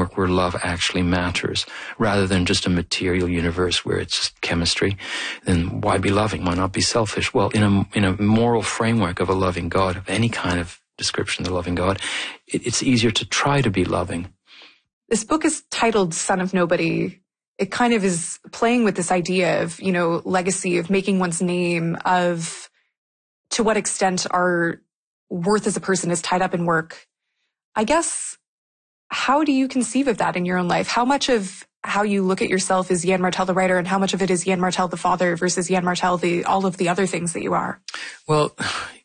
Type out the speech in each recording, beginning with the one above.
framework where love actually matters, rather than just a material universe where it's just chemistry, then why be loving? Why not be selfish? Well, in a moral framework of a loving God, of any kind of description of the loving God, it's easier to try to be loving. This book is titled Son of Nobody. It kind of is playing with this idea of, legacy, of making one's name, of to what extent our worth as a person is tied up in work. I guess, how do you conceive of that in your own life? How much of how you look at yourself is Yann Martel the writer, and how much of it is Yann Martel the father versus Yann Martel all of the other things that you are? Well,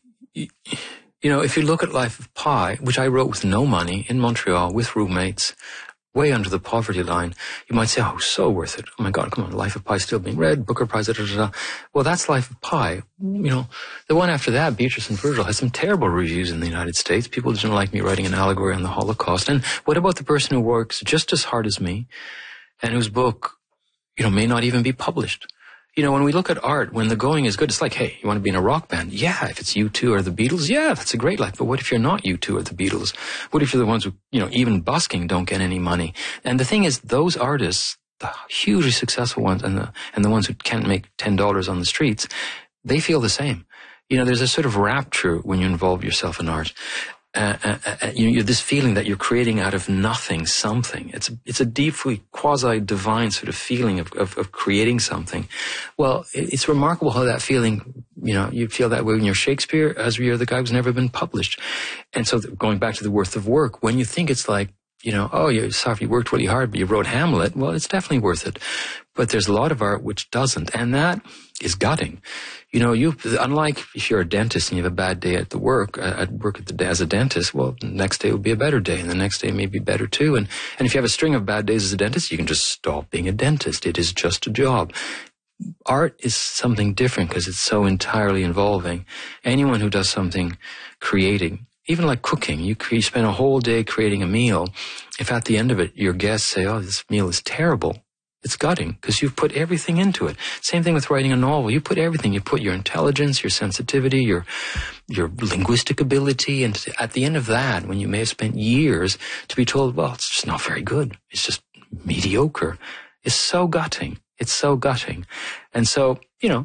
if you look at Life of Pi, which I wrote with no money in Montreal with roommates, way under the poverty line, you might say, oh, so worth it. Oh my God, come on, Life of Pi still being read, Booker Prize, da, da, da, da. Well, that's Life of Pi. The one after that, Beatrice and Virgil, has some terrible reviews in the United States. People didn't like me writing an allegory on the Holocaust. And what about the person who works just as hard as me and whose book, may not even be published? When we look at art, when the going is good, it's like, hey, you want to be in a rock band? Yeah, if it's U2 or the Beatles, yeah, that's a great life. But what if you're not U2 or the Beatles? What if you're the ones who, even busking don't get any money? And the thing is, those artists, the hugely successful ones and the ones who can't make $10 on the streets, they feel the same. There's a sort of rapture when you involve yourself in art. This feeling that you're creating out of nothing something. It's a deeply quasi-divine sort of feeling of creating something. Well, it's remarkable how that feeling, you feel that way when you're Shakespeare, as you're the guy who's never been published. And so going back to the worth of work, when you think it's like, you're sorry, you worked really hard, but you wrote Hamlet, well, it's definitely worth it. But there's a lot of art which doesn't, and that is gutting. Unlike if you're a dentist and you have a bad day at work as a dentist, well, the next day will be a better day, and the next day may be better too. And if you have a string of bad days as a dentist, you can just stop being a dentist. It is just a job. Art is something different because it's so entirely involving. Anyone who does something creating, even like cooking, you spend a whole day creating a meal. If at the end of it, your guests say, oh, this meal is terrible, it's gutting because you've put everything into it. Same thing with writing a novel. You put everything. You put your intelligence, your sensitivity, your linguistic ability. And at the end of that, when you may have spent years to be told, well, it's just not very good, it's just mediocre, it's so gutting. It's so gutting. And so, and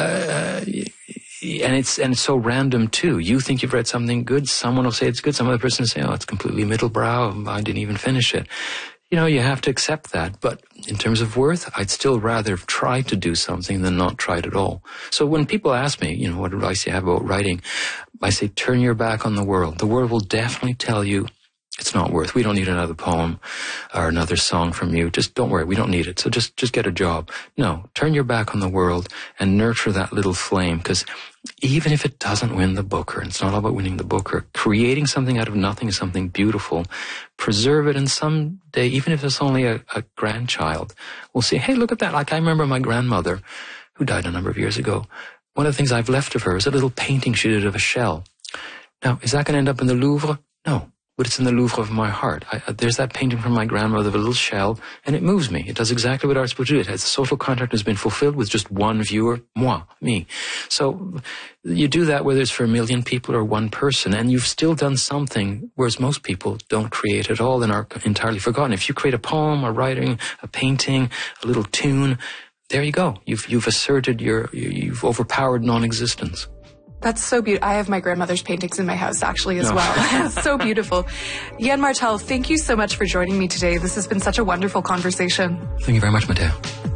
it's so random too. You think you've read something good, someone will say it's good, some other person will say, oh, it's completely middlebrow, I didn't even finish it. You have to accept that. But in terms of worth, I'd still rather try to do something than not try it at all. So when people ask me, what advice do you have about writing? I say, turn your back on the world. The world will definitely tell you it's not worth. We don't need another poem or another song from you. Just don't worry. We don't need it. So just get a job. No, turn your back on the world and nurture that little flame. Because even if it doesn't win the Booker, and it's not all about winning the Booker, creating something out of nothing is something beautiful. Preserve it, and someday, even if it's only a grandchild, will say, hey, look at that. Like I remember my grandmother, who died a number of years ago. One of the things I've left of her is a little painting she did of a shell. Now, is that going to end up in the Louvre? No. But it's in the Louvre of my heart. There's that painting from my grandmother of a little shell, and it moves me. It does exactly what art's supposed to do. The social contract has been fulfilled with just one viewer, me. So you do that whether it's for 1 million people or one person, and you've still done something, whereas most people don't create at all and are entirely forgotten. If you create a poem, a writing, a painting, a little tune, there you go. You've asserted you've overpowered non-existence. That's so beautiful. I have my grandmother's paintings in my house, actually, as well. So beautiful. Yann Martel, thank you so much for joining me today. This has been such a wonderful conversation. Thank you very much, Matteo.